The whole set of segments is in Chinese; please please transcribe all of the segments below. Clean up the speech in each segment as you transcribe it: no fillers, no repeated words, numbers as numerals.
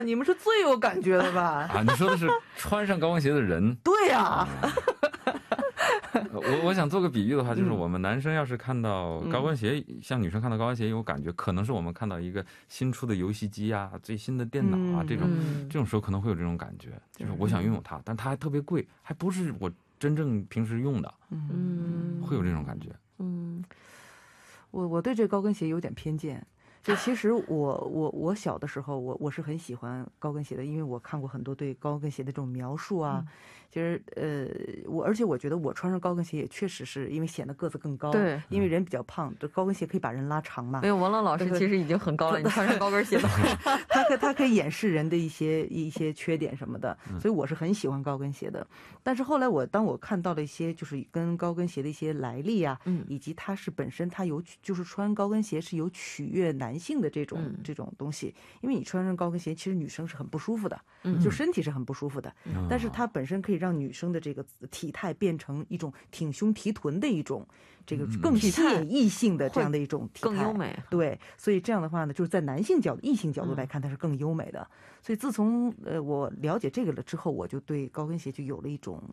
你们是最有感觉的吧？ 啊，你说的是穿上高跟鞋的人。 对呀， 我想做个比喻的话，就是我们男生要是看到高跟鞋，像女生看到高跟鞋有感觉，可能是我们看到一个新出的游戏机啊，最新的电脑啊，这种时候可能会有这种感觉，就是我想拥有它，但它还特别贵，还不是我真正平时用的，会有这种感觉。 我对这高跟鞋有点偏见。就其实我小的时候我是很喜欢高跟鞋的，因为我看过很多对高跟鞋的这种描述啊。其实而且我觉得我穿上高跟鞋也确实是因为显得个子更高， 对， 因为人比较胖，这高跟鞋可以把人拉长嘛。 没有，王浪老师其实已经很高了，你穿上高跟鞋的话， 它可以掩饰人的一些缺点什么的，所以我是很喜欢高跟鞋的。但是后来当我看到了一些就是跟高跟鞋的一些来历啊，以及它是本身它有就是穿高跟鞋是有取悦男性的这种东西，因为你穿上高跟鞋其实女生是很不舒服的，就身体是很不舒服的，但是它本身可以让女生的这个体态变成一种挺胸提臀的一种这个更吸引异性的这样的一种体态， 更优美。 对，所以这样的话呢，就是在男性异性角度来看，它是更优美的。所以自从我了解这个了之后，我就对高跟鞋就有了一种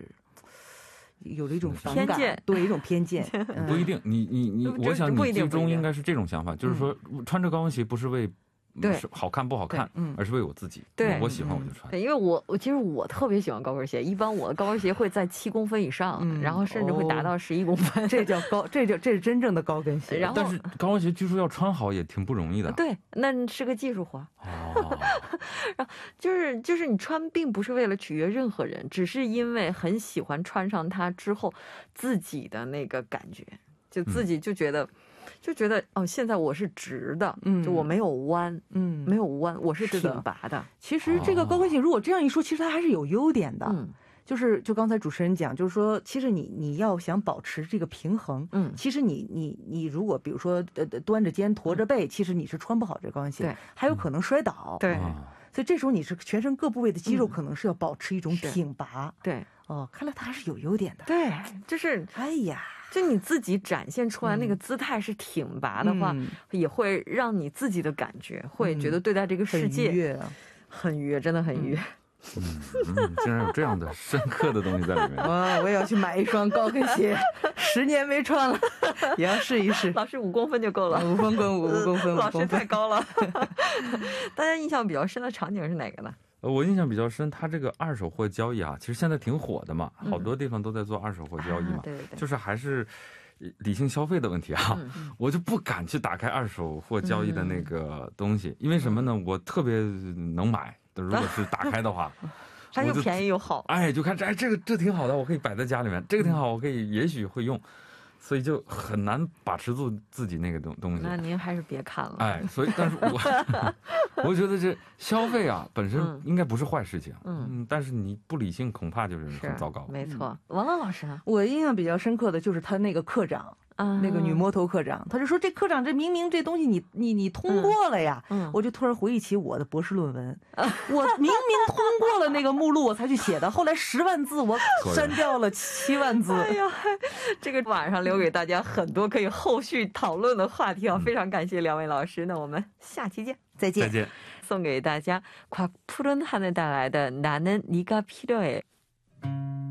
反感，对，一种偏见。 不一定，我想你最终应该是这种想法，就是说穿着高跟鞋不是为好看不好看，而是为我自己。 对， 我喜欢我就穿。 对，因为其实我特别喜欢高跟鞋，一般我的高跟鞋会在7公分以上，然后甚至会达到11公分， 这是真正的高跟鞋。 然后但是高跟鞋据说要穿好也挺不容易的。 对，那是个技术活。然后就是你穿并不是为了取悦任何人，只是因为很喜欢穿上它之后自己的那个感觉，就自己就觉得哦，现在我是直的，就我没有弯，没有弯，我是挺拔的。 其实这个高跟鞋如果这样一说，其实它还是有优点的。就刚才主持人讲，就是说其实你要想保持这个平衡，其实你如果比如说端着肩驼着背，其实你是穿不好这高跟鞋，还有可能摔倒。 对， 所以这时候你是全身各部位的肌肉可能是要保持一种挺拔。 对， 哦，看来它还是有优点的。 对，就是哎呀， 就你自己展现出来那个姿态是挺拔的话，也会让你自己的感觉会觉得对待这个世界很愉悦，真的很愉悦。 竟然有这样的深刻的东西在里面。 哇，我也要去买一双高跟鞋，10年没穿了，也要试一试。 老师5公分就够了 ，5公分， 老师太高了。大家印象比较深的场景是哪个呢？ 我印象比较深，它这个二手货交易啊，其实现在挺火的嘛，好多地方都在做二手货交易嘛， 对， 就是还是理性消费的问题啊。我就不敢去打开二手货交易的那个东西，因为什么呢？我特别能买。如果是打开的话， 它又便宜又好， 就看这挺好的，我可以摆在家里面，这个挺好，我可以也许会用，所以就很难把持住自己那个东西。 那您还是别看了。 所以但是我觉得这消费啊本身应该不是坏事情，但是你不理性恐怕就是很糟糕。 没错。王浪老师呢？ 我印象比较深刻的就是他那个课长。那个女摸头课长，他就说这课长这明明这东西你通过了呀，我就突然回忆起我的博士论文，我明明通过了那个目录我才去写的，后来10万字我删掉了7万字。 哎呀，这个晚上留给大家很多可以后续讨论的话题啊！非常感谢2位老师，那我们下期见， 再见。 送给大家곽푸른하늘带来的나는 네가 필요해。